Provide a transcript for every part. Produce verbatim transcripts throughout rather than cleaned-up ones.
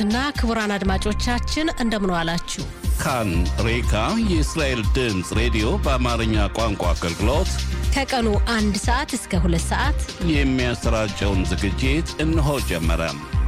እና ክቡራን አድማጮቻችን እንደምን ዋላችሁ። ካን ሬካ የእስራኤል ድምጽ ሬዲዮ በአማርኛ ቋንቋ አገልግሎት ከቀኑ አንድ ሰዓት እስከ ሁለት ሰዓት የሚያሰራጨውን ዝግጅት እነሆ ጀመረ።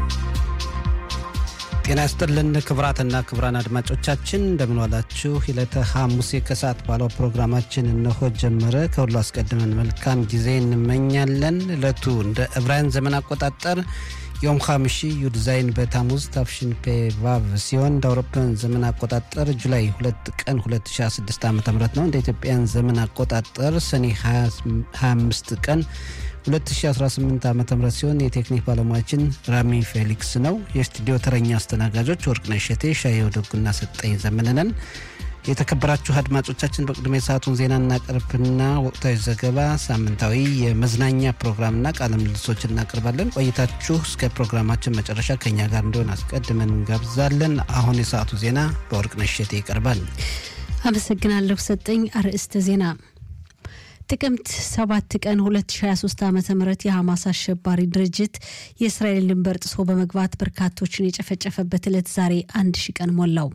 ጤና ይስጥልን ክቡራትና ክቡራን አድማጮቻችን እንደምን ዋላችሁ። ዕለተ ሐሙስ የከሰዓት ባለው ፕሮግራማችን እነሆ ጀመረ። ከሁሉ አስቀድመን መልካም ጊዜ እንመኛለን። ዕለቱ እንደ ዕብራውያን ዘመን አቆጣጠር ዮም ሐምሺ ዩድ ዛይን በታሙዝ ታፍሽን ፔቫቭ ሲሆን እንደ አውሮፓውያን ዘመን አቆጣጠር ጁላይ ሁለት ቀን ሁለት ሺህ ስድስት ዓ.ም ነው። እንደ ኢትዮጵያን ዘመን አቆጣጠር ሰኔ ሃያ አምስት ቀን ሁለት ሺህ አስራ ስምንት ዓ.ም ሲሆን የቴክኒክ ባለሙያችን ራሚ ፌሊክስ ነው። የስቱዲዮ ተረኛ አስተናጋጆች ወርቅነሽ እቴ፣ ሻየው ደጉና ሰጠኝ ዘመነን። የተከበራችሁ አድማጮቻችን በቅድሚያ ሰዓቱን ዜና እናቀርብና ወቅታዊ ዘገባ፣ ሳምንታዊ የመዝናኛ ፕሮግራምና ቃለ ምልልሶች እናቀርባለን። ቆይታችሁ እስከ ፕሮግራማችን መጨረሻ ከኛ ጋር እንዲሆን አስቀድመን እንጋብዛለን። አሁን የሰዓቱ ዜና በወርቅነሽ እቴ ይቀርባል። አመሰግናለሁ ሰጠኝ። አርዕስተ ዜና። ጥቅምት ሰባት ቀን ሁለት ሺህ ሃያ ሶስት ዓመተ ምህረት የሐማስ አሸባሪ ድርጅት የእስራኤልን ድንበር ጥሶ በመግባት በርካቶችን የጨፈጨፈበት ዕለት ዛሬ አንድ ሺህ ቀን ሞላው።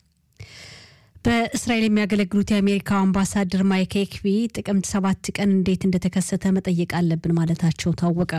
በእስራኤል የሚያገለግሉት የአሜሪካ አምባሳደር ማይክ ኤክቢ ጥቅምት ሰባት ቀን እንዴት እንደተከሰተ መጠየቅ አለብን ማለታቸው ታወቀ።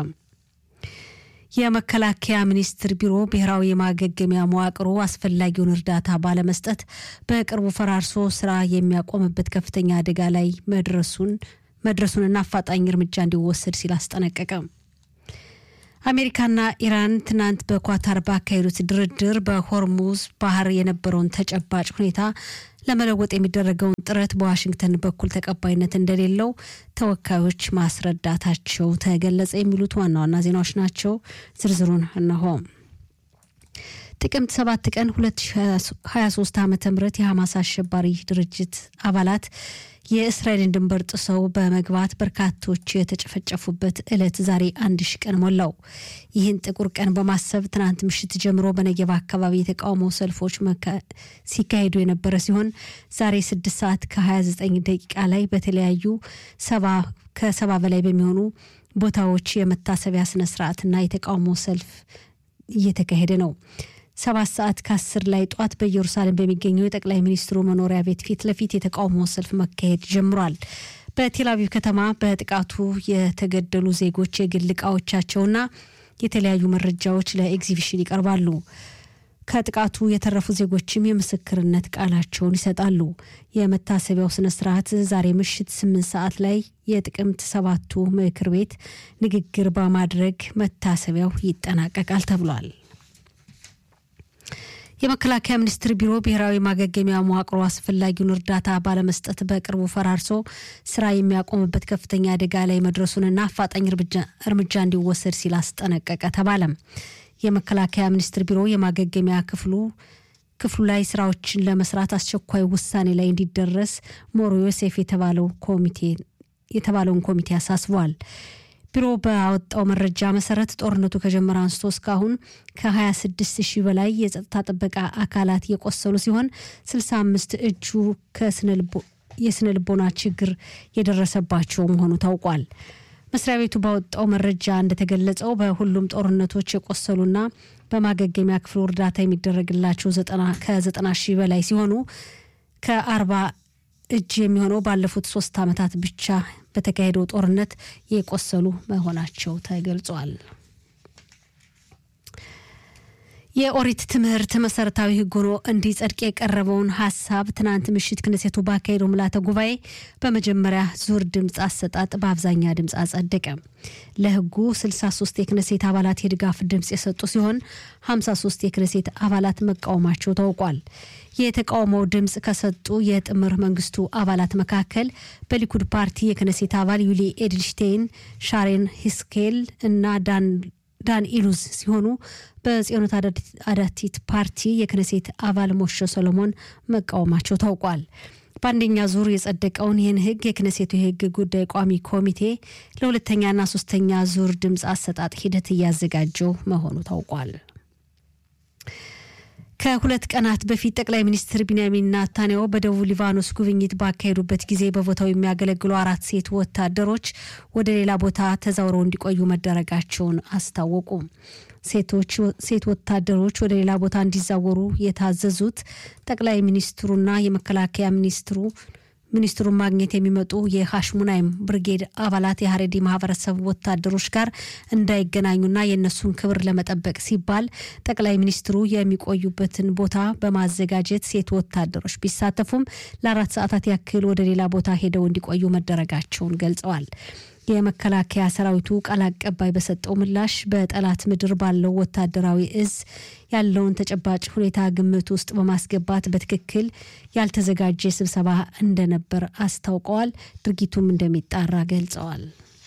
የመከላከያ ሚኒስቴር ቢሮ ብሔራዊ የማገገሚያ መዋቅሩ አስፈላጊውን እርዳታ ባለመስጠት በቅርቡ ፈራርሶ ስራ የሚያቆምበት ከፍተኛ አደጋ ላይ መድረሱን መድረሱንና አፋጣኝ እርምጃ እንዲወሰድ ሲል አስጠነቀቀ። አሜሪካና ኢራን ትናንት በኳታር ባካሄዱት ድርድር በሆርሙዝ ባህር የነበረውን ተጨባጭ ሁኔታ ለመለወጥ የሚደረገውን ጥረት በዋሽንግተን በኩል ተቀባይነት እንደሌለው ተወካዮች ማስረዳታቸው ተገለጸ። የሚሉት ዋና ዋና ዜናዎች ናቸው። ዝርዝሩን እነሆ። ጥቅምት ሰባት ቀን ሁለት ሺህ ሃያ ሶስት ዓመተ ምህረት የሐማስ አሸባሪ ድርጅት አባላት የእስራኤልን ድንበር ጥሰው በመግባት በርካቶች የተጨፈጨፉበት ዕለት ዛሬ አንድ ሺህ ቀን ሞላው። ይህን ጥቁር ቀን በማሰብ ትናንት ምሽት ጀምሮ በነገባ አካባቢ የተቃውሞ ሰልፎች ሲካሄዱ የነበረ ሲሆን ዛሬ ስድስት ሰዓት ከሃያ ዘጠኝ ደቂቃ ላይ በተለያዩ ሰባ ከሰባ በላይ በሚሆኑ ቦታዎች የመታሰቢያ ስነ ስርዓትና የተቃውሞ ሰልፍ እየተካሄደ ነው። ሰባት ሰዓት ከአስር ላይ ጧት በኢየሩሳሌም በሚገኘው የጠቅላይ ሚኒስትሩ መኖሪያ ቤት ፊት ለፊት የተቃውሞ ሰልፍ መካሄድ ጀምሯል። በቴል አቪቭ ከተማ በጥቃቱ የተገደሉ ዜጎች የግል ዕቃዎቻቸውና የተለያዩ መረጃዎች ለኤግዚቢሽን ይቀርባሉ። ከጥቃቱ የተረፉ ዜጎችም የምስክርነት ቃላቸውን ይሰጣሉ። የመታሰቢያው ስነ ስርዓት ዛሬ ምሽት ስምንት ሰዓት ላይ የጥቅምት ሰባቱ ምክር ቤት ንግግር በማድረግ መታሰቢያው ይጠናቀቃል ተብሏል። የመከላከያ ሚኒስቴር ቢሮ ብሔራዊ ማገገሚያ መዋቅሩ አስፈላጊውን እርዳታ ባለመስጠት በቅርቡ ፈራርሶ ስራ የሚያቆምበት ከፍተኛ አደጋ ላይ መድረሱንና አፋጣኝ እርምጃ እንዲወሰድ ሲል አስጠነቀቀ ተባለ። የመከላከያ ሚኒስቴር ቢሮ የማገገሚያ ክፍሉ ክፍሉ ላይ ስራዎችን ለመስራት አስቸኳይ ውሳኔ ላይ እንዲደረስ ሞሮ ዮሴፍ የተባለው ኮሚቴ የተባለውን ኮሚቴ አሳስቧል። ቢሮ ባወጣው መረጃ መሰረት ጦርነቱ ከጀመረ አንስቶ እስካሁን ከ26 ሺህ በላይ የጸጥታ ጥበቃ አካላት የቆሰሉ ሲሆን ስልሳ አምስት እጁ ከስነልቦ የስነልቦና ችግር የደረሰባቸው መሆኑ ታውቋል። መስሪያ ቤቱ ባወጣው መረጃ እንደተገለጸው በሁሉም ጦርነቶች የቆሰሉና በማገገሚያ ክፍሉ እርዳታ የሚደረግላቸው ዘጠና ከዘጠና ሺህ በላይ ሲሆኑ ከአርባ እጅ የሚሆነው ባለፉት ሶስት ዓመታት ብቻ በተካሄደው ጦርነት የቆሰሉ መሆናቸው ተገልጿል። የኦሪት ትምህርት መሰረታዊ ሕግ ሆኖ እንዲጸድቅ የቀረበውን ሐሳብ ትናንት ምሽት ክነሴቱ ባካሄደው ምልዓተ ጉባኤ በመጀመሪያ ዙር ድምጽ አሰጣጥ በአብዛኛ ድምጽ አጸደቀ። ለሕጉ ስልሳ ሶስት የክነሴት አባላት የድጋፍ ድምጽ የሰጡ ሲሆን ሃምሳ ሶስት የክነሴት አባላት መቃወማቸው ታውቋል። የተቃውሞው ድምጽ ከሰጡ የጥምር መንግስቱ አባላት መካከል በሊኩድ ፓርቲ የክነሴት አባል ዩሊ ኤድልሽቴይን፣ ሻሬን ሂስኬል እና ዳን ዳን ኢሉዝ ሲሆኑ በጽዮኖት አዳቲት ፓርቲ የክነሴት አባል ሞሽ ሰሎሞን መቃወማቸው ታውቋል። በአንደኛ ዙር የጸደቀውን ይህን ህግ የክነሴቱ የህግ ጉዳይ ቋሚ ኮሚቴ ለሁለተኛና ሶስተኛ ዙር ድምጽ አሰጣጥ ሂደት እያዘጋጀው መሆኑ ታውቋል። ከሁለት ቀናት በፊት ጠቅላይ ሚኒስትር ቢንያሚን ኔታንያሁ በደቡብ ሊባኖስ ጉብኝት ባካሄዱበት ጊዜ በቦታው የሚያገለግሉ አራት ሴት ወታደሮች ወደ ሌላ ቦታ ተዛውረው እንዲቆዩ መደረጋቸውን አስታወቁ። ሴቶች ሴት ወታደሮች ወደ ሌላ ቦታ እንዲዛወሩ የታዘዙት ጠቅላይ ሚኒስትሩና የመከላከያ ሚኒስትሩ ሚኒስትሩን ማግኘት የሚመጡ የሃሽሙናይም ብርጌድ አባላት የሐሬዲ ማህበረሰብ ወታደሮች ጋር እንዳይገናኙና የነሱን ክብር ለመጠበቅ ሲባል ጠቅላይ ሚኒስትሩ የሚቆዩበትን ቦታ በማዘጋጀት ሴት ወታደሮች ቢሳተፉም ለአራት ሰዓታት ያክል ወደ ሌላ ቦታ ሄደው እንዲቆዩ መደረጋቸውን ገልጸዋል። የመከላከያ ሰራዊቱ ቃል አቀባይ በሰጠው ምላሽ በጠላት ምድር ባለው ወታደራዊ እዝ ያለውን ተጨባጭ ሁኔታ ግምት ውስጥ በማስገባት በትክክል ያልተዘጋጀ ስብሰባ እንደነበር አስታውቀዋል። ድርጊቱም እንደሚጣራ ገልጸዋል።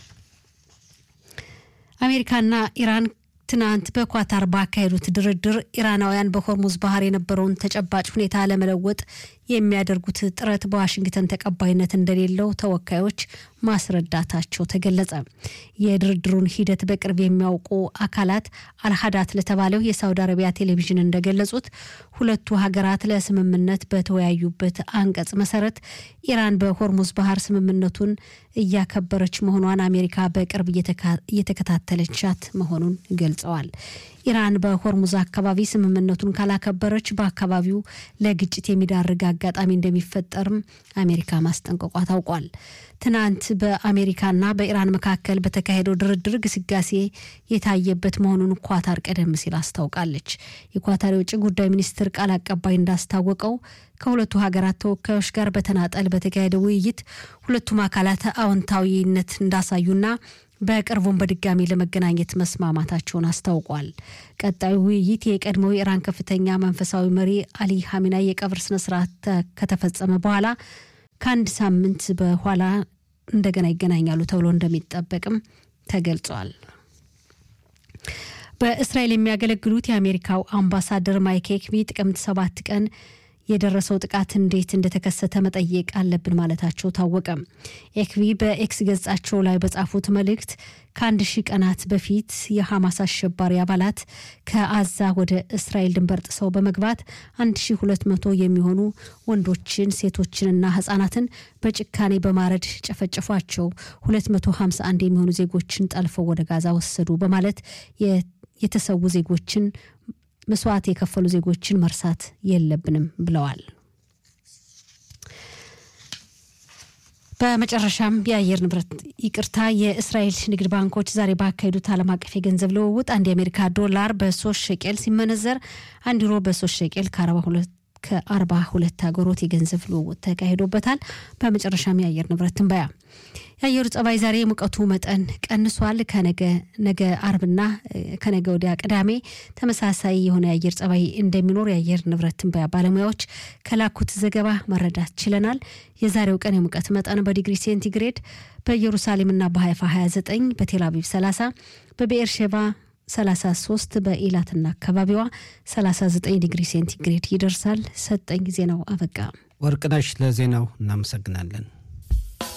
አሜሪካና ኢራን ትናንት በኳታር ባካሄዱት ድርድር ኢራናውያን በሆርሙዝ ባህር የነበረውን ተጨባጭ ሁኔታ ለመለወጥ የሚያደርጉት ጥረት በዋሽንግተን ተቀባይነት እንደሌለው ተወካዮች ማስረዳታቸው ተገለጸ። የድርድሩን ሂደት በቅርብ የሚያውቁ አካላት አልሃዳት ለተባለው የሳውዲ አረቢያ ቴሌቪዥን እንደገለጹት ሁለቱ ሀገራት ለስምምነት በተወያዩበት አንቀጽ መሰረት ኢራን በሆርሙዝ ባህር ስምምነቱን እያከበረች መሆኗን አሜሪካ በቅርብ እየተከታተለቻት መሆኑን ገልጸዋል። ኢራን በሆርሙዝ አካባቢ ስምምነቱን ካላከበረች በአካባቢው ለግጭት የሚዳርግ አጋጣሚ እንደሚፈጠርም አሜሪካ ማስጠንቀቋ ታውቋል። ትናንት በአሜሪካና በኢራን መካከል በተካሄደው ድርድር ግስጋሴ የታየበት መሆኑን ኳታር ቀደም ሲል አስታውቃለች። የኳታር የውጭ ጉዳይ ሚኒስትር ቃል አቀባይ እንዳስታወቀው ከሁለቱ ሀገራት ተወካዮች ጋር በተናጠል በተካሄደው ውይይት ሁለቱም አካላት አዎንታዊነት እንዳሳዩና በቅርቡም በድጋሚ ለመገናኘት መስማማታቸውን አስታውቋል። ቀጣዩ ውይይት የቀድሞው ኢራን ከፍተኛ መንፈሳዊ መሪ አሊ ሐሚናይ የቀብር ስነ ስርዓት ከተፈጸመ በኋላ ከአንድ ሳምንት በኋላ እንደገና ይገናኛሉ ተብሎ እንደሚጠበቅም ተገልጿል። በእስራኤል የሚያገለግሉት የአሜሪካው አምባሳደር ማይክ ሄክቢ ጥቅምት ሰባት ቀን የደረሰው ጥቃት እንዴት እንደተከሰተ መጠየቅ አለብን ማለታቸው ታወቀ። ኤክቪ በኤክስ ገጻቸው ላይ በጻፉት መልእክት ከአንድ ሺህ ቀናት በፊት የሐማስ አሸባሪ አባላት ከአዛ ወደ እስራኤል ድንበር ጥሰው በመግባት አንድ ሺህ ሁለት መቶ የሚሆኑ ወንዶችን፣ ሴቶችንና ህፃናትን በጭካኔ በማረድ ጨፈጨፏቸው፣ ሁለት መቶ ሃምሳ አንድ የሚሆኑ ዜጎችን ጠልፈው ወደ ጋዛ ወሰዱ በማለት የተሰዉ ዜጎችን መስዋዕት የከፈሉ ዜጎችን መርሳት የለብንም ብለዋል። በመጨረሻም የአየር ንብረት ይቅርታ የእስራኤል ንግድ ባንኮች ዛሬ ባካሄዱት ዓለም አቀፍ የገንዘብ ልውውጥ አንድ የአሜሪካ ዶላር በሶስት ሸቄል ሲመነዘር አንድ ዩሮ በሶስት ሸቄል ከአርባ ሁለት አገሮት የገንዘብ ልውውጥ ተካሂዶበታል። በመጨረሻም የአየር ንብረት ትንበያ የአየሩ ጸባይ ዛሬ ሙቀቱ መጠን ቀንሷል። ከነገ ነገ አርብና ከነገ ወዲያ ቅዳሜ ተመሳሳይ የሆነ የአየር ጸባይ እንደሚኖር የአየር ንብረት ትንበያ ባለሙያዎች ከላኩት ዘገባ መረዳት ችለናል። የዛሬው ቀን የሙቀት መጠን በዲግሪ ሴንቲግሬድ በኢየሩሳሌምና በሃይፋ ሃያ ዘጠኝ፣ በቴል አቪቭ ሰላሳ፣ በቤርሼባ ሰላሳ ሶስት፣ በኢላትና አካባቢዋ ሰላሳ ዘጠኝ ዲግሪ ሴንቲግሬድ ይደርሳል። ሰጠኝ ዜናው አበቃ። ወርቅነሽ ለዜናው እናመሰግናለን።